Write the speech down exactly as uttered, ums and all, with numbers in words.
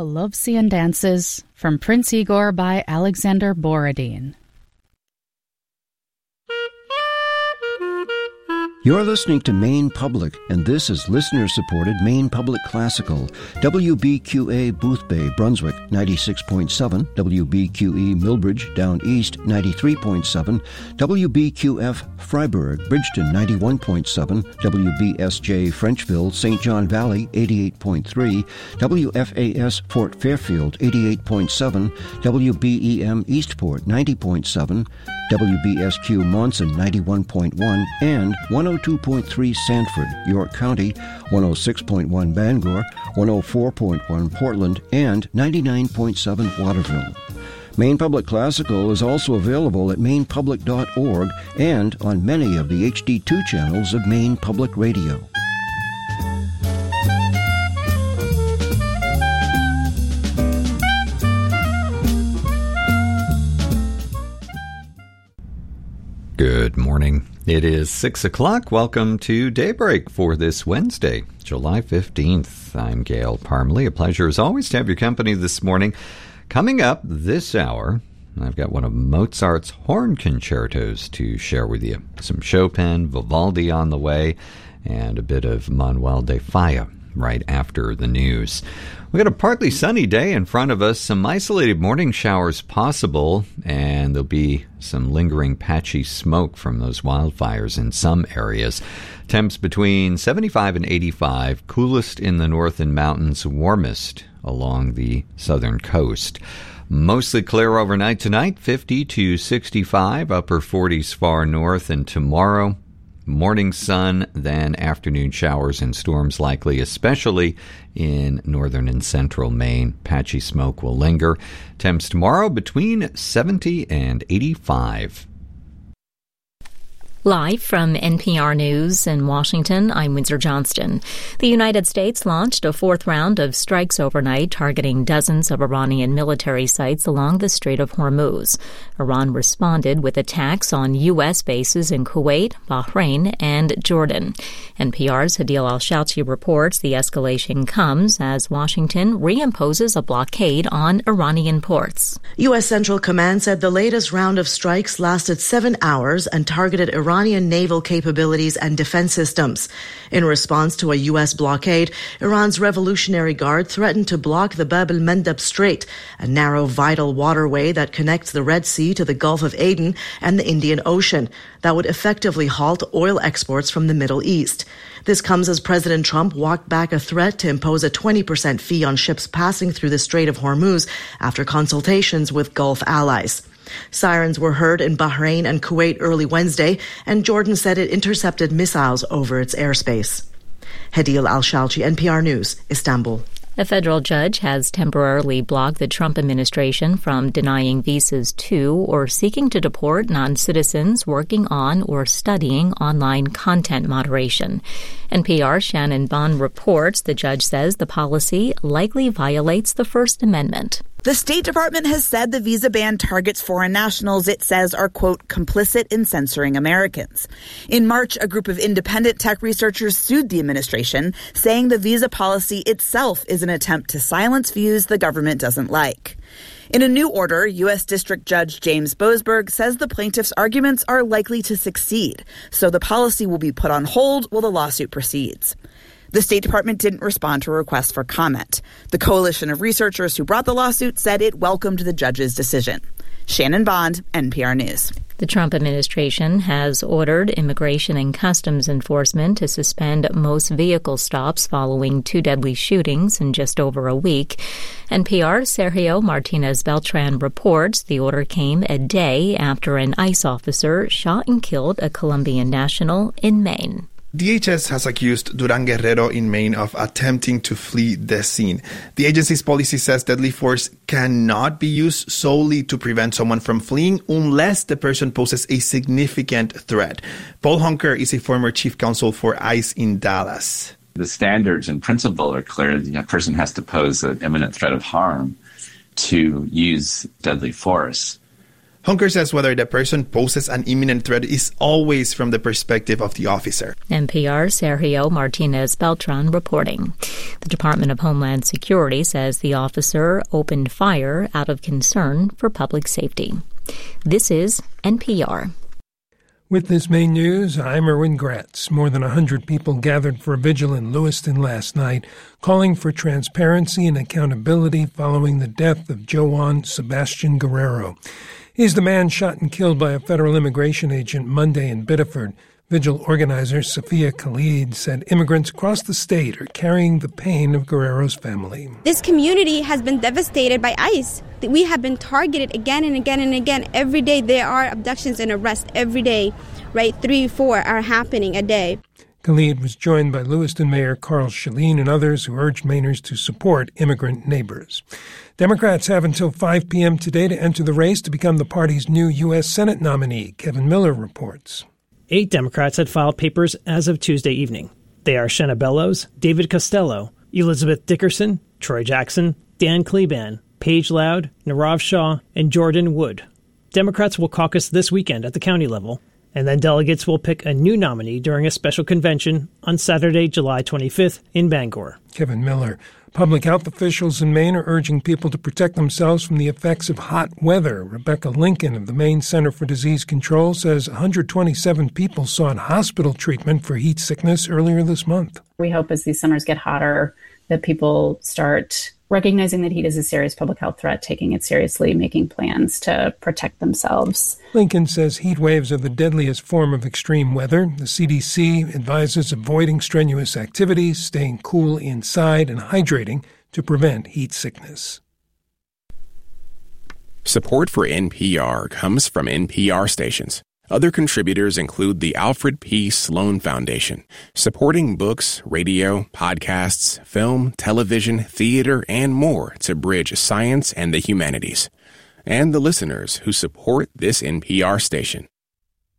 Pelovsian Dances from Prince Igor by Alexander Borodin. You're listening to Maine Public, and this is listener-supported Maine Public Classical. W B Q A Boothbay, Brunswick, ninety-six point seven. W B Q E Millbridge, Down East, ninety-three point seven. W B Q F Freiburg, Bridgeton, ninety-one point seven. W B S J Frenchville, Saint John Valley, eighty-eight point three. W F A S Fort Fairfield, eighty-eight point seven. W B E M Eastport, ninety point seven. W B S Q Monson, ninety-one point one, and one oh two point three Sanford, York County, one oh six point one Bangor, one oh four point one Portland, and ninety-nine point seven Waterville. Maine Public Classical is also available at maine public dot org and on many of the H D two channels of Maine Public Radio. Good morning. It is six o'clock. Welcome to Daybreak for this Wednesday, July fifteenth. I'm Gail Parmley. A pleasure as always to have your company this morning. Coming up this hour, I've got one of Mozart's horn concertos to share with you. Some Chopin, Vivaldi on the way, and a bit of Manuel de Falla right after the news. We've got a partly sunny day in front of us, some isolated morning showers possible, and there'll be some lingering patchy smoke from those wildfires in some areas. Temps between seventy-five and eighty-five, coolest in the north and mountains, warmest along the southern coast. Mostly clear overnight tonight, fifty to sixty-five, upper forties far north, and tomorrow, morning sun, then afternoon showers and storms likely, especially in northern and central Maine. Patchy smoke will linger. Temps tomorrow between seventy and eighty-five. Live from N P R News in Washington, I'm Windsor Johnston. The United States launched a fourth round of strikes overnight targeting dozens of Iranian military sites along the Strait of Hormuz. Iran responded with attacks on U S bases in Kuwait, Bahrain, and Jordan. N P R's Hadil Al-Shalchi reports the escalation comes as Washington reimposes a blockade on Iranian ports. U S Central Command said the latest round of strikes lasted seven hours and targeted Iran Iranian naval capabilities and defense systems. In response to a U S blockade, Iran's Revolutionary Guard threatened to block the Bab el-Mandeb Strait, a narrow vital waterway that connects the Red Sea to the Gulf of Aden and the Indian Ocean, that would effectively halt oil exports from the Middle East. This comes as President Trump walked back a threat to impose a twenty percent fee on ships passing through the Strait of Hormuz after consultations with Gulf allies. Sirens were heard in Bahrain and Kuwait early Wednesday, and Jordan said it intercepted missiles over its airspace. Hadil Al-Shalchi, N P R News, Istanbul. A federal judge has temporarily blocked the Trump administration from denying visas to or seeking to deport non-citizens working on or studying online content moderation. N P R's Shannon Bond reports the judge says the policy likely violates the First Amendment. The State Department has said the visa ban targets foreign nationals it says are, quote, complicit in censoring Americans. In March, a group of independent tech researchers sued the administration, saying the visa policy itself is an attempt to silence views the government doesn't like. In a new order, U S District Judge James Boasberg says the plaintiffs' arguments are likely to succeed, so the policy will be put on hold while the lawsuit proceeds. The State Department didn't respond to a request for comment. The coalition of researchers who brought the lawsuit said it welcomed the judge's decision. Shannon Bond, N P R News. The Trump administration has ordered Immigration and Customs Enforcement to suspend most vehicle stops following two deadly shootings in just over a week. N P R's Sergio Martinez Beltran reports the order came a day after an ICE officer shot and killed a Colombian national in Maine. D H S has accused Duran Guerrero in Maine of attempting to flee the scene. The agency's policy says deadly force cannot be used solely to prevent someone from fleeing unless the person poses a significant threat. Paul Hunker is a former chief counsel for ICE in Dallas. The standards and principle are clear. The person has to pose an imminent threat of harm to use deadly force. Hunker says whether the person poses an imminent threat is always from the perspective of the officer. N P R's Sergio Martinez Beltran reporting. The Department of Homeland Security says the officer opened fire out of concern for public safety. This is N P R. With this main news, I'm Erwin Gratz. More than one hundred people gathered for a vigil in Lewiston last night, calling for transparency and accountability following the death of Joan Sebastian Guerrero. He's the man shot and killed by a federal immigration agent Monday in Biddeford. Vigil organizer Sophia Khalid said immigrants across the state are carrying the pain of Guerrero's family. This community has been devastated by ICE. We have been targeted again and again and again. Every day there are abductions and arrests. Every day, right? Three, four are happening a day. Khalid was joined by Lewiston Mayor Carl Shaleen and others who urged Mainers to support immigrant neighbors. Democrats have until five p.m. today to enter the race to become the party's new U S. Senate nominee. Kevin Miller reports. Eight Democrats had filed papers as of Tuesday evening. They are Shenna Bellows, David Costello, Elizabeth Dickerson, Troy Jackson, Dan Kleban, Paige Loud, Narav Shah, and Jordan Wood. Democrats will caucus this weekend at the county level, and then delegates will pick a new nominee during a special convention on Saturday, July twenty-fifth in Bangor. Kevin Miller. Public health officials in Maine are urging people to protect themselves from the effects of hot weather. Rebecca Lincoln of the Maine Center for Disease Control says one hundred twenty-seven people sought hospital treatment for heat sickness earlier this month. We hope as these summers get hotter that people start recognizing that heat is a serious public health threat, taking it seriously, making plans to protect themselves. Lincoln says heat waves are the deadliest form of extreme weather. The C D C advises avoiding strenuous activities, staying cool inside, and hydrating to prevent heat sickness. Support for N P R comes from N P R stations. Other contributors include the Alfred P. Sloan Foundation, supporting books, radio, podcasts, film, television, theater, and more to bridge science and the humanities. And the listeners who support this N P R station.